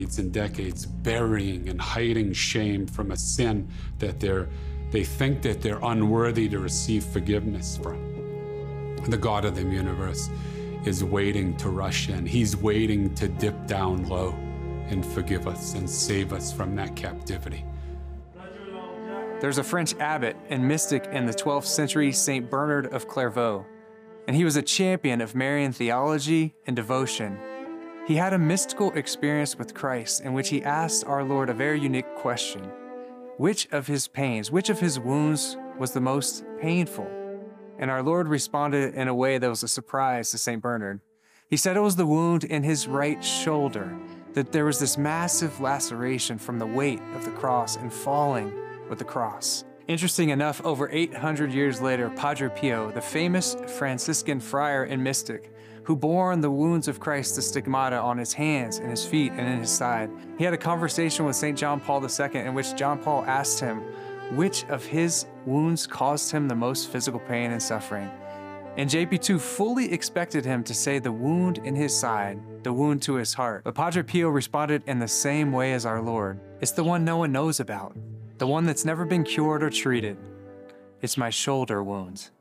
and decades burying and hiding shame from a sin that they think that they're unworthy to receive forgiveness from. The God of the universe is waiting to rush in. He's waiting to dip down low and forgive us and save us from that captivity. There's a French abbot and mystic in the 12th century, Saint Bernard of Clairvaux, and he was a champion of Marian theology and devotion. He had a mystical experience with Christ in which he asked our Lord a very unique question. Which of his pains, which of his wounds was the most painful? And our Lord responded in a way that was a surprise to St. Bernard. He said it was the wound in his right shoulder, that there was this massive laceration from the weight of the cross and falling with the cross. Interesting enough, over 800 years later, Padre Pio, the famous Franciscan friar and mystic, who bore on the wounds of Christ the stigmata on his hands and his feet and in his side, he had a conversation with St. John Paul II in which John Paul asked him which of his wounds caused him the most physical pain and suffering. And JP2 fully expected him to say the wound in his side, the wound to his heart. But Padre Pio responded in the same way as our Lord. It's the one no one knows about, the one that's never been cured or treated. It's my shoulder wounds.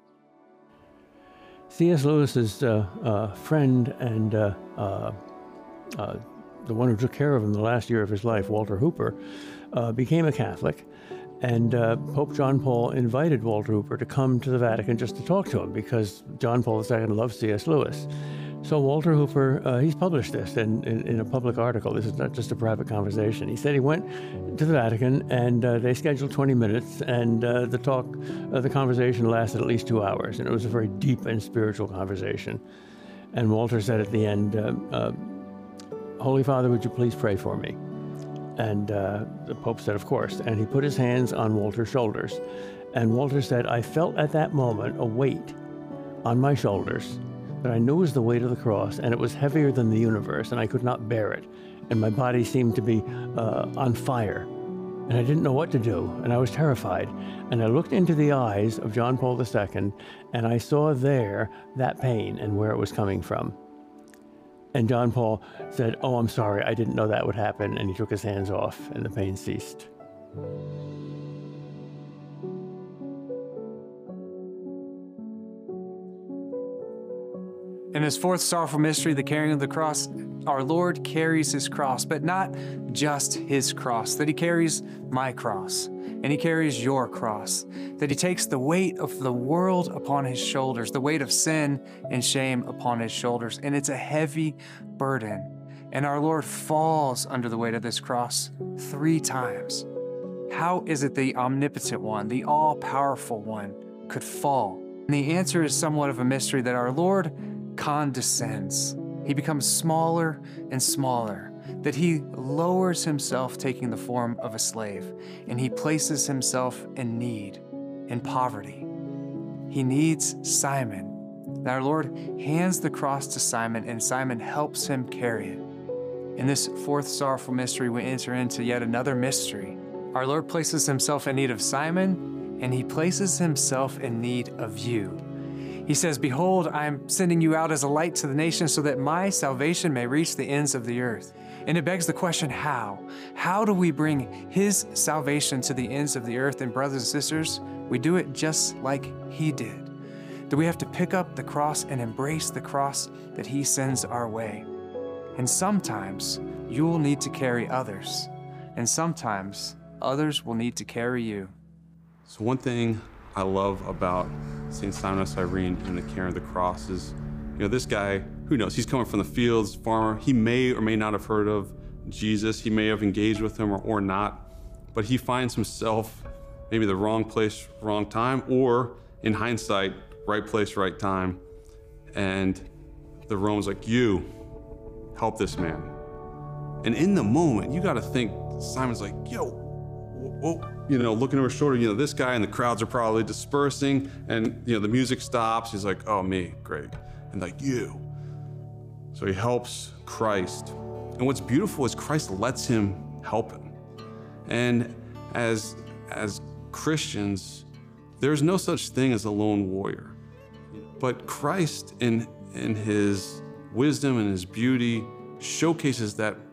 C.S. Lewis's friend and the one who took care of him the last year of his life, Walter Hooper, became a Catholic. And Pope John Paul invited Walter Hooper to come to the Vatican just to talk to him because John Paul II loved C.S. Lewis. So Walter Hooper, he's published this in a public article. This is not just a private conversation. He said he went to the Vatican and they scheduled 20 minutes and the conversation lasted at least 2 hours. And it was a very deep and spiritual conversation. And Walter said at the end, Holy Father, would you please pray for me? And the Pope said, of course. And he put his hands on Walter's shoulders. And Walter said, I felt at that moment a weight on my shoulders that I knew was the weight of the cross, and it was heavier than the universe, and I could not bear it. And my body seemed to be on fire. And I didn't know what to do, and I was terrified. And I looked into the eyes of John Paul II, and I saw there that pain and where it was coming from. And John Paul said, oh, I'm sorry, I didn't know that would happen. And he took his hands off, and the pain ceased. In his fourth sorrowful mystery, the carrying of the cross, our Lord carries his cross, but not just his cross, that he carries my cross, and he carries your cross, that he takes the weight of the world upon his shoulders, the weight of sin and shame upon his shoulders, and it's a heavy burden. And our Lord falls under the weight of this cross 3 times. How is it the omnipotent one, the all-powerful one, could fall? And the answer is somewhat of a mystery, that our Lord condescends. He becomes smaller and smaller, that he lowers himself, taking the form of a slave, and he places himself in need, in poverty. He needs Simon. Our Lord hands the cross to Simon, and Simon helps him carry it. In this fourth sorrowful mystery, we enter into yet another mystery. Our Lord places himself in need of Simon, and he places himself in need of you. He says, behold, I am sending you out as a light to the nations so that my salvation may reach the ends of the earth. And it begs the question, how? How do we bring his salvation to the ends of the earth? And brothers and sisters, we do it just like he did. That we have to pick up the cross and embrace the cross that he sends our way. And sometimes you will need to carry others. And sometimes others will need to carry you. So one thing I love about St. Simon of Cyrene and the carrying of the cross is, this guy, who knows, he's coming from the fields, farmer. He may or may not have heard of Jesus. He may have engaged with him or not, but he finds himself maybe the wrong place, wrong time, or in hindsight, right place, right time. And the Rome's like, you help this man. And in the moment, you got to think, Simon's like, yo, whoa. Looking over his shoulder, this guy, and the crowds are probably dispersing, and the music stops. He's like, oh, me, great. And like, you. So he helps Christ. And what's beautiful is Christ lets him help him. And as Christians, there's no such thing as a lone warrior. But Christ, in his wisdom and his beauty, showcases that